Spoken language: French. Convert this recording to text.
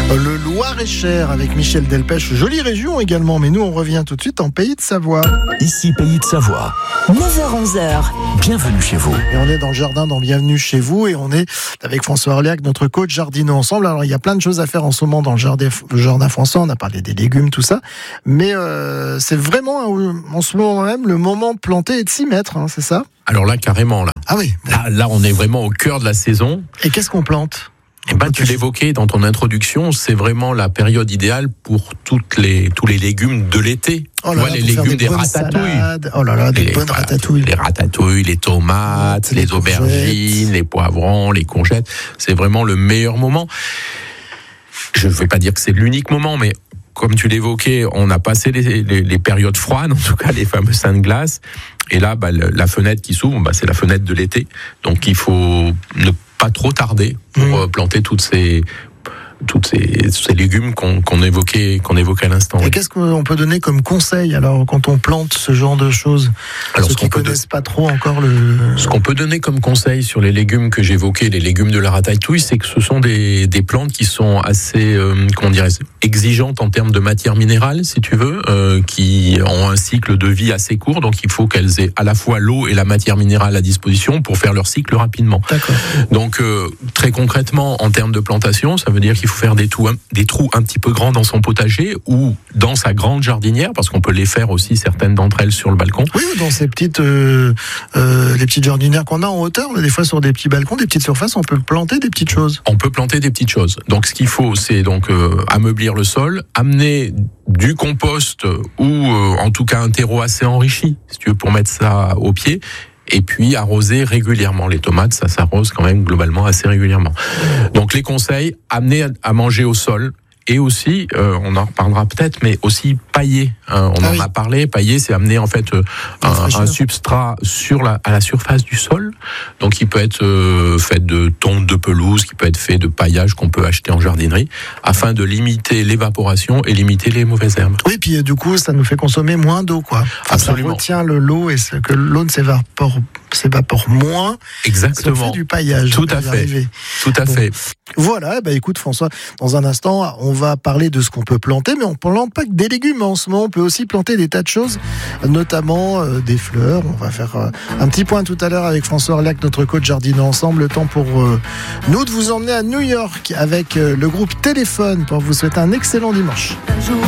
Le Loir-et-Cher avec Michel Delpech, jolie région également, mais nous on revient tout de suite en Pays de Savoie. Ici Pays de Savoie. 9h-11h. Bienvenue chez vous. Et on est dans le jardin dans Bienvenue chez vous et on est avec François Orliac, notre coach jardineux ensemble. Alors il y a plein de choses à faire en ce moment dans le jardin François, on a parlé des légumes, tout ça, mais c'est vraiment en ce moment même le moment de planter et de s'y mettre, hein, c'est ça ? Alors là, carrément, là. Ah oui. Là, on est vraiment au cœur de la saison. Et qu'est-ce qu'on plante ? Tu l'évoquais dans ton introduction, c'est vraiment la période idéale pour tous les légumes de l'été. Oh là là, les légumes des ratatouilles. Oh là là, des bonnes ratatouilles. Les ratatouilles, les tomates, les aubergines, les poivrons, les courgettes. C'est vraiment le meilleur moment. Je ne vais pas dire que c'est l'unique moment, mais comme tu l'évoquais, on a passé les périodes froides, en tout cas les fameux seins de glace. Et là, la fenêtre qui s'ouvre, c'est la fenêtre de l'été. Donc il faut ne pas trop tarder pour planter tous ces légumes qu'on évoquait à l'instant. Et qu'est-ce qu'on peut donner comme conseil alors quand on plante ce genre de choses? Alors, ceux qui connaissent pas trop encore Ce qu'on peut donner comme conseil sur les légumes que j'évoquais, les légumes de la ratatouille, c'est que ce sont des plantes qui sont assez, exigeantes en termes de matière minérale, si tu veux, qui ont un cycle de vie assez court, donc il faut qu'elles aient à la fois l'eau et la matière minérale à disposition pour faire leur cycle rapidement. D'accord. Donc très concrètement, en termes de plantation, ça veut dire qu'il faut faire des trous un petit peu grands dans son potager ou dans sa grande jardinière, parce qu'on peut les faire aussi, certaines d'entre elles, sur le balcon. Oui, ou dans ces les petites jardinières qu'on a en hauteur, des fois sur des petits balcons, des petites surfaces, on peut planter des petites choses. On peut planter des petites choses. Donc ce qu'il faut, c'est donc ameublir le sol, amener du compost ou en tout cas un terreau assez enrichi, si tu veux, pour mettre ça au pied. Et puis arroser régulièrement. Les tomates, ça s'arrose quand même globalement assez régulièrement. Donc les conseils, amener à manger au sol. Et aussi, on en reparlera peut-être, mais aussi pailler. On en a parlé. Pailler, c'est amener en fait un substrat à la surface du sol. Donc, il peut être fait de tonte de pelouse, qui peut être fait de paillage qu'on peut acheter en jardinerie, afin de limiter l'évaporation et limiter les mauvaises herbes. Oui, puis du coup, ça nous fait consommer moins d'eau, quoi. Absolument. Ça retient l'eau et que l'eau ne s'évapore moins. Exactement. Ça fait du paillage. Tout à fait. Tout à fait. Voilà, écoute François, dans un instant, on va parler de ce qu'on peut planter, mais on ne plante pas que des légumes en ce moment, on peut aussi planter des tas de choses, notamment des fleurs. On va faire un petit point tout à l'heure avec François Orliac, notre coach jardineux ensemble. Le temps pour nous de vous emmener à New York avec le groupe Téléphone pour vous souhaiter un excellent dimanche.